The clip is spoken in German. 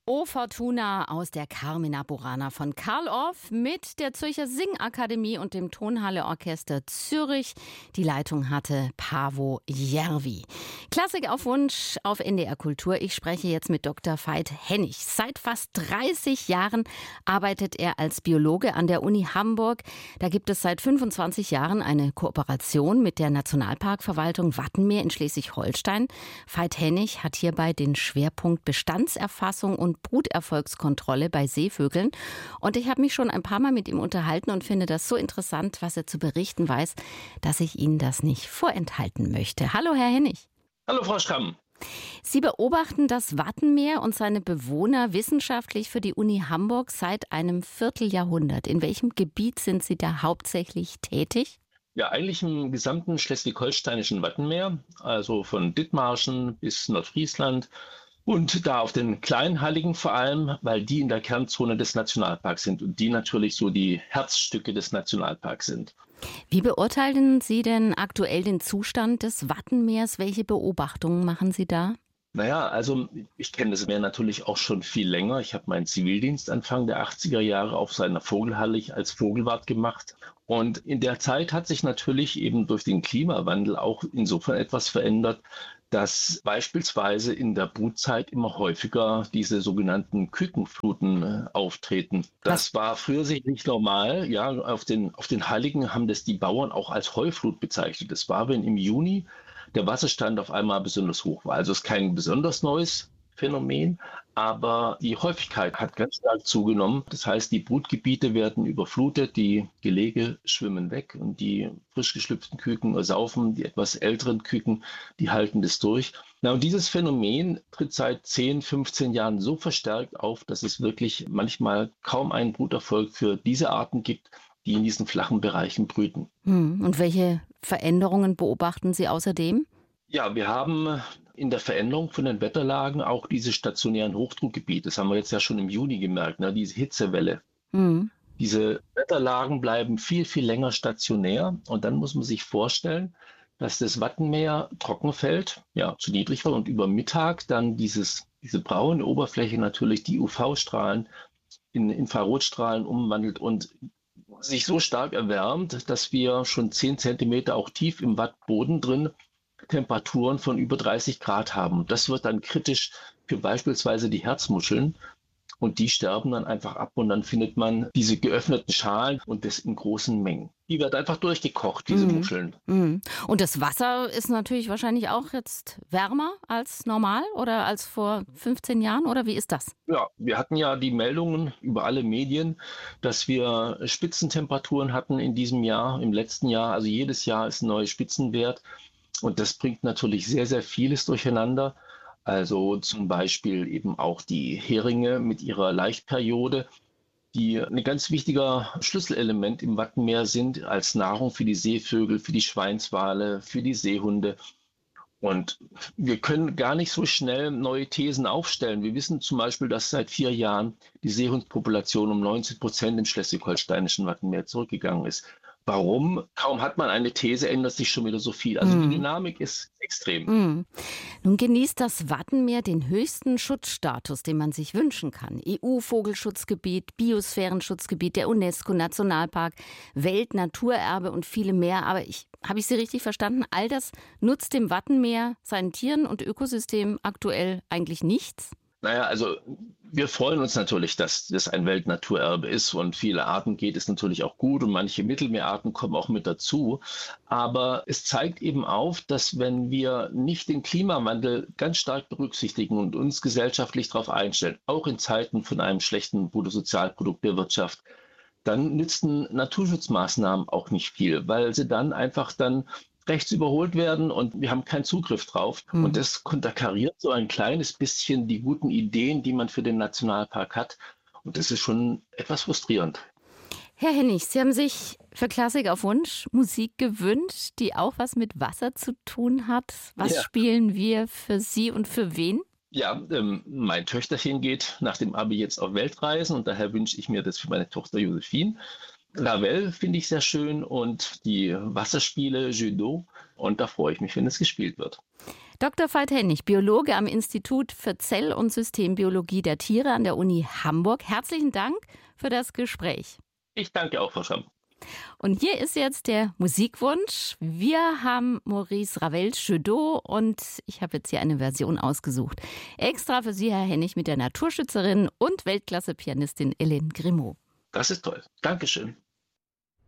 O Fortuna aus der Carmina Burana von Carl Orff mit der Zürcher Singakademie und dem Tonhalle-Orchester Zürich. Die Leitung hatte Paavo Järvi. Klassik auf Wunsch auf NDR Kultur. Ich spreche jetzt mit Dr. Veit Hennig. Seit fast 30 Jahren arbeitet er als Biologe an der Uni Hamburg. Da gibt es seit 25 Jahren eine Kooperation mit der Nationalparkverwaltung Wattenmeer in Schleswig-Holstein. Veit Hennig hat hierbei den Schwerpunkt Bestandserfassung und Bruterfolgskontrolle bei Seevögeln. Und ich habe mich schon ein paar Mal mit ihm unterhalten und finde das so interessant, was er zu berichten weiß, dass ich Ihnen das nicht vorenthalten möchte. Hallo, Herr Hennig. Hallo, Frau Schramm. Sie beobachten das Wattenmeer und seine Bewohner wissenschaftlich für die Uni Hamburg seit einem Vierteljahrhundert. In welchem Gebiet sind Sie da hauptsächlich tätig? Ja, eigentlich im gesamten schleswig-holsteinischen Wattenmeer, also von Dithmarschen bis Nordfriesland. Und da auf den Kleinhalligen vor allem, weil die in der Kernzone des Nationalparks sind und die natürlich so die Herzstücke des Nationalparks sind. Wie beurteilen Sie denn aktuell den Zustand des Wattenmeers? Welche Beobachtungen machen Sie da? Naja, also ich kenne das Meer natürlich auch schon viel länger. Ich habe meinen Zivildienst Anfang der 80er Jahre auf seiner Vogelhallig als Vogelwart gemacht. Und in der Zeit hat sich natürlich eben durch den Klimawandel auch insofern etwas verändert, dass beispielsweise in der Brutzeit immer häufiger diese sogenannten Kükenfluten auftreten. Das war früher sicherlich normal. Ja, auf den Halligen haben das die Bauern auch als Heuflut bezeichnet. Das war, wenn im Juni der Wasserstand auf einmal besonders hoch war. Also es ist kein besonders neues Phänomen, aber die Häufigkeit hat ganz stark zugenommen. Das heißt, die Brutgebiete werden überflutet, die Gelege schwimmen weg und die frisch geschlüpften Küken ersaufen, die etwas älteren Küken, die halten das durch. Na, und dieses Phänomen tritt seit 10, 15 Jahren so verstärkt auf, dass es wirklich manchmal kaum einen Bruterfolg für diese Arten gibt, die in diesen flachen Bereichen brüten. Und welche Veränderungen beobachten Sie außerdem? Ja, wir haben in der Veränderung von den Wetterlagen auch diese stationären Hochdruckgebiete. Das haben wir jetzt ja schon im Juni gemerkt, ne? Diese Hitzewelle. Diese Wetterlagen bleiben viel, viel länger stationär. Und dann muss man sich vorstellen, dass das Wattenmeer trocken fällt, ja, zu niedrig wird und über Mittag dann diese braune Oberfläche natürlich die UV-Strahlen in Infrarotstrahlen umwandelt und sich so stark erwärmt, dass wir schon 10 Zentimeter auch tief im Wattboden drin Temperaturen von über 30 Grad haben. Das wird dann kritisch für beispielsweise die Herzmuscheln und die sterben dann einfach ab und dann findet man diese geöffneten Schalen und das in großen Mengen. Die wird einfach durchgekocht, diese Muscheln. Und das Wasser ist natürlich wahrscheinlich auch jetzt wärmer als normal oder als vor 15 Jahren oder wie ist das? Ja, wir hatten ja die Meldungen über alle Medien, dass wir Spitzentemperaturen hatten in diesem Jahr, im letzten Jahr. Also jedes Jahr ist ein neuer Spitzenwert. Und das bringt natürlich sehr, sehr vieles durcheinander. Also zum Beispiel eben auch die Heringe mit ihrer Laichperiode, die ein ganz wichtiger Schlüsselelement im Wattenmeer sind als Nahrung für die Seevögel, für die Schweinswale, für die Seehunde. Und wir können gar nicht so schnell neue Thesen aufstellen. Wir wissen zum Beispiel, dass seit 4 Jahren die Seehundpopulation um 19% im schleswig-holsteinischen Wattenmeer zurückgegangen ist. Warum? Kaum hat man eine These, ändert sich schon wieder so viel. Also die Dynamik ist extrem. Nun genießt das Wattenmeer den höchsten Schutzstatus, den man sich wünschen kann. EU-Vogelschutzgebiet, Biosphärenschutzgebiet, der UNESCO-Nationalpark, Weltnaturerbe und viele mehr. Aber habe ich Sie richtig verstanden? All das nutzt dem Wattenmeer, seinen Tieren und Ökosystem aktuell eigentlich nichts? Naja, also wir freuen uns natürlich, dass das ein Weltnaturerbe ist und viele Arten geht es natürlich auch gut und manche Mittelmeerarten kommen auch mit dazu. Aber es zeigt eben auf, dass wenn wir nicht den Klimawandel ganz stark berücksichtigen und uns gesellschaftlich darauf einstellen, auch in Zeiten von einem schlechten Bruttosozialprodukt der Wirtschaft, dann nützen Naturschutzmaßnahmen auch nicht viel, weil sie dann einfach rechts überholt werden und wir haben keinen Zugriff drauf. Und das konterkariert so ein kleines bisschen die guten Ideen, die man für den Nationalpark hat. Und das ist schon etwas frustrierend. Herr Hennig, Sie haben sich für Klassik auf Wunsch Musik gewünscht, die auch was mit Wasser zu tun hat. Was spielen wir für Sie und für wen? Ja, mein Töchterchen geht nach dem Abi jetzt auf Weltreisen und daher wünsche ich mir das für meine Tochter Josephine. Ravel finde ich sehr schön und die Wasserspiele Jeux d'eau und da freue ich mich, wenn es gespielt wird. Dr. Veit Hennig, Biologe am Institut für Zell- und Systembiologie der Tiere an der Uni Hamburg. Herzlichen Dank für das Gespräch. Ich danke auch, Frau Schramm. Und hier ist jetzt der Musikwunsch. Wir haben Maurice Ravels Jeux und ich habe jetzt hier eine Version ausgesucht. Extra für Sie, Herr Hennig, mit der Naturschützerin und Weltklasse-Pianistin Hélène Grimaud. Das ist toll. Dankeschön.